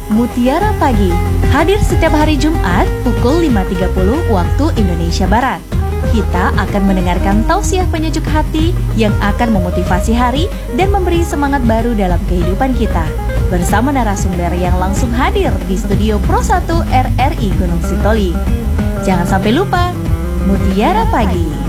Mutiara Pagi hadir setiap hari Jumat pukul 5.30 waktu Indonesia Barat. Kita akan mendengarkan tausiah penyejuk hati yang akan memotivasi hari dan memberi semangat baru dalam kehidupan kita. Bersama narasumber yang langsung hadir di studio Pro 1 RRI Gunung Sitoli. Jangan sampai lupa, Mutiara Pagi.